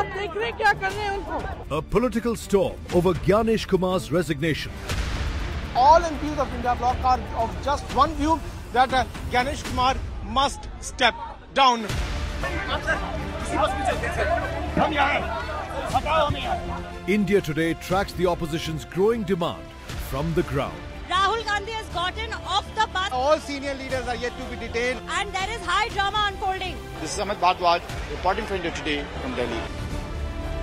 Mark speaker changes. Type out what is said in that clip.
Speaker 1: आप देख रहे हैं क्या कर रहे हैं उनको?
Speaker 2: A political storm over Gyanesh Kumar's resignation.
Speaker 3: All MPs of India Bloc are of just one view that Gyanesh Kumar must step down.
Speaker 2: India Today tracks the opposition's growing demand from the ground.
Speaker 4: Rahul Gandhi has gotten off the bus.
Speaker 3: All senior leaders are yet to be detained.
Speaker 4: And there is high drama unfolding.
Speaker 5: This is Amit Bhardwaj reporting for India Today from Delhi.